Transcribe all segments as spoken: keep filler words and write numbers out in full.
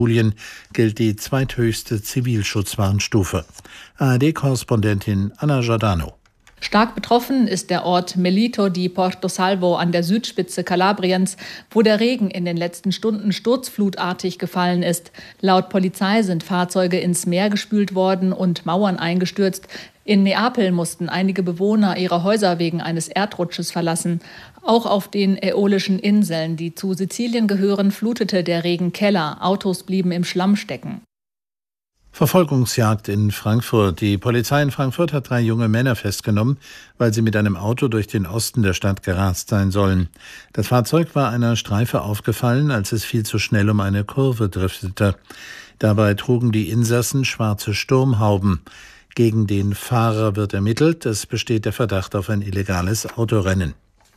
Julien gilt die zweithöchste Zivilschutzwarnstufe. A R D-Korrespondentin Anna Giordano. Stark betroffen ist der Ort Melito di Porto Salvo an der Südspitze Kalabriens, wo der Regen in den letzten Stunden sturzflutartig gefallen ist. Laut Polizei sind Fahrzeuge ins Meer gespült worden und Mauern eingestürzt. In Neapel mussten einige Bewohner ihre Häuser wegen eines Erdrutsches verlassen. Auch auf den Äolischen Inseln, die zu Sizilien gehören, flutete der Regen Keller. Autos blieben im Schlamm stecken. Verfolgungsjagd in Frankfurt. Die Polizei in Frankfurt hat drei junge Männer festgenommen, weil sie mit einem Auto durch den Osten der Stadt gerast sein sollen. Das Fahrzeug war einer Streife aufgefallen, als es viel zu schnell um eine Kurve driftete. Dabei trugen die Insassen schwarze Sturmhauben. Gegen den Fahrer wird ermittelt. Es besteht der Verdacht auf ein illegales Autorennen.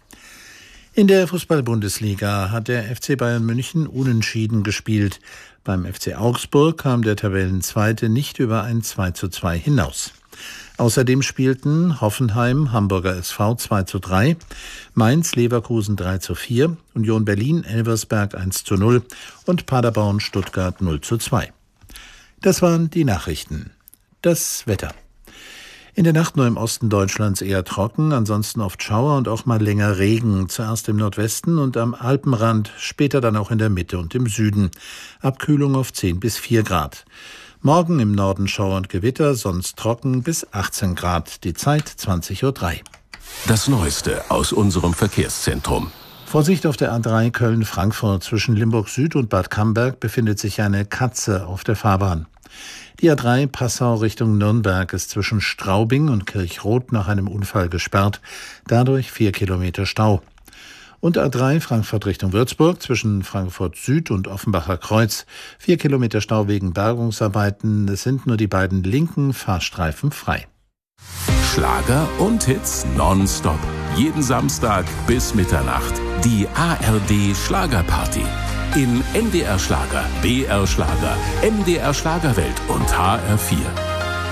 In der Fußball-Bundesliga hat der F C Bayern München unentschieden gespielt. Beim F C Augsburg kam der Tabellenzweite nicht über ein zwei zu zwei hinaus. Außerdem spielten Hoffenheim, Hamburger S V zwei zu drei, Mainz, Leverkusen drei zu vier, Union Berlin, Elversberg eins zu null und Paderborn, Stuttgart null zu zwei. Das waren die Nachrichten. Das Wetter. In der Nacht nur im Osten Deutschlands eher trocken, ansonsten oft Schauer und auch mal länger Regen. Zuerst im Nordwesten und am Alpenrand, später dann auch in der Mitte und im Süden. Abkühlung auf zehn bis vier Grad. Morgen im Norden Schauer und Gewitter, sonst trocken bis achtzehn Grad. Die Zeit zwanzig Uhr drei. Das Neueste aus unserem Verkehrszentrum. Vorsicht auf der A drei Köln-Frankfurt. Zwischen Limburg Süd und Bad Camberg befindet sich eine Katze auf der Fahrbahn. Die A drei Passau Richtung Nürnberg ist zwischen Straubing und Kirchroth nach einem Unfall gesperrt. Dadurch vier Kilometer Stau. Und A drei Frankfurt Richtung Würzburg zwischen Frankfurt Süd und Offenbacher Kreuz. Vier Kilometer Stau wegen Bergungsarbeiten. Es sind nur die beiden linken Fahrstreifen frei. Schlager und Hits nonstop. Jeden Samstag bis Mitternacht. Die A R D Schlagerparty. In N D R Schlager, B R Schlager, M D R Schlagerwelt und H R vier.